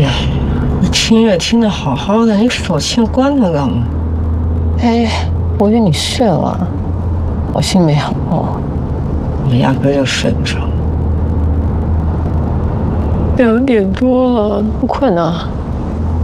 呀，你听音乐听得好好的，你手欠关它干嘛？ 哎，我以为你睡了，我心没好。 我压根就睡不着。 2点多了，不困啊？